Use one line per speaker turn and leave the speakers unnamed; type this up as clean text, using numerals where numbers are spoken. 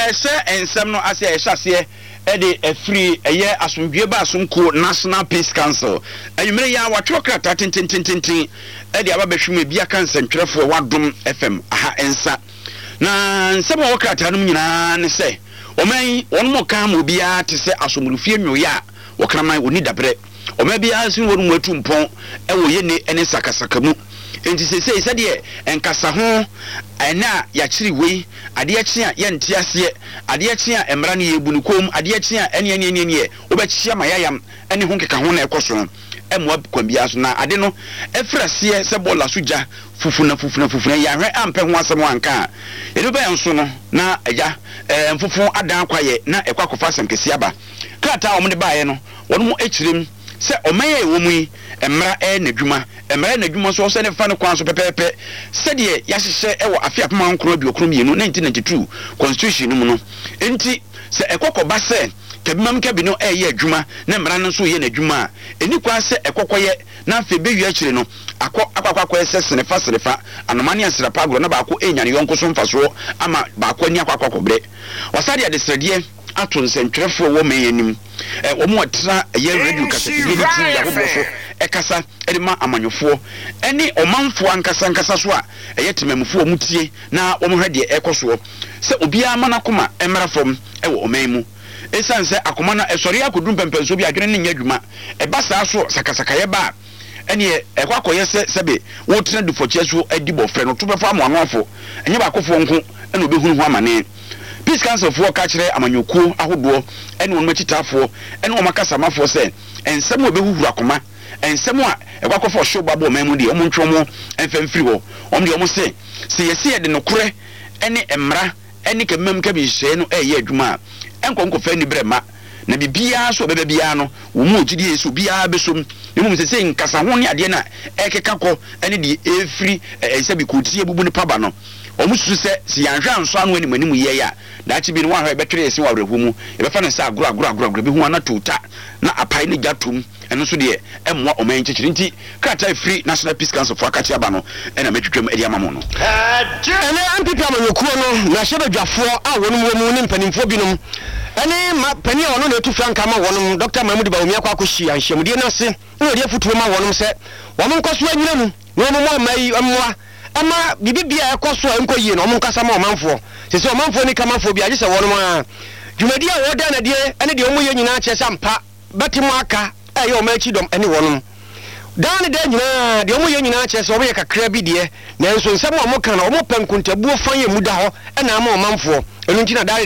se ensem no ase ehye ede free eye asomdwe ba asomko National Peace Council ayumre ya watro krata tintintintin ede ababehweme bia kansa ntwerefo wadom FM aha ensa na nsem wo krata no nyina ne se oman wonmo kan mo bia te se asomrufie nwoya wokraman oni dabre oma bia sin wonu atu mpon ewo ye ne ene sakasaka mu enti se de enkasa ho ena ya chiri wei ade achi a ye nte ase ade achi a emra ne yebunukom ade achi a ene obechia mayayam ene ho keka ho na ekoso emwa kwambia so na ade no efrase se bola soja fufuna ya hwe ampe ho asem anka ede ba yanso no na agya mfufu adan kwaye na ekwakofa asem kesi aba krata omde baaye no wono echirem se omaye womu yi emra na dwuma so se ne fa no kwan so pepepe se de ya hyehyɛ ewo afia pema nkoro abiokrom yenu 1992 constitution mu no enti se ekokoba se kabimam kabi no eye adwuma na mra no so ye na adwuma eni kwa se ekokoye na afi bewi akire no akwa se senefa anomane asrapa agro na baako enyane yonko so mfaso ama baako ani akwa kobre wasade ade srede ato nsentwerefo wo meyanim omo atra ye radio kasa unity ya hoboso ekasa edema amanyofo eni omanfo ankasa so a eyetemamfo omutie na omo hwede ekoso se obia manakoma emra fom ewo omanmu esanse akoma na esori akodum pempenso bi adwene ne nyadwuma ebasa so sakasaka ye ba eni ekwakoye sebe wo tena dufoche so adibo frɛ no to befa amoanofo enye ba akofo nko ena obehunu ho amane Peace Council for kachire amanyoku ahodo ene won machitafo ene won makasa mafo se ensem obehuhuru akoma ensem a ekwakofo show babo mamu de omo ntwomo enfemfiri ho omde omo se yesi de nokure ene emra ene kemam ka bi hye no eye adwuma enkonkofa ni brema na bibia so bebe bia no wo mu ogidi yesu bia besom emu se nkasa ho ne ade na ekekakọ ene de efiri esebi kotie bubu ne paba no omusu se si yanhwa anso anu animu ye ya daachi bi no wa betwere esi wa werehwu mu e befa ne se agura bi hu ana tota na apai ne gatum eno so de emwa oman chichiri nti krata free National Peace Council for akati aba no ena metwetwem edi amamu no ene ampipi amanyokuo no na hye badwafo a wonu mu ne mpanimfo binom ene pani a wono na etu franka ma wonum Dr. Mahmoud Bawumia kwakoshi anhyemudie na se no de afutuo ma wonum se wonum nkoso anyina nu no mo mai amwa ama bibibia ekoso enko yie no mo nkasa ma omanfo se omanfo ni kamafo bi agye se wonum a dwumadi a woda na de ene de omo ye nyina che sampa batimo aka aye o machi dom ene wonum dan de nyina de omo ye nyina che se obo ye kakra bi de na enso nsem o mo kan o mo pankuntabuo fan ye muda ho ena ma omanfo enu ntina dare